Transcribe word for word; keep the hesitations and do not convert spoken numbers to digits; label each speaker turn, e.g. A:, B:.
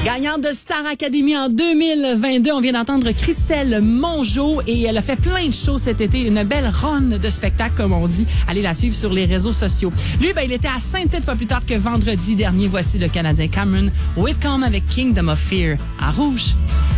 A: Gagnante de Star Academy en deux mille vingt-deux, on vient d'entendre Christelle Mongeau et elle a fait plein de shows cet été, une belle run de spectacles comme on dit. Allez la suivre sur les réseaux sociaux. Lui, ben, il était à Saint-Tite pas plus tard que vendredi dernier. Voici le Canadien Cameron Whitcomb avec Kingdom of Fear à Rouge.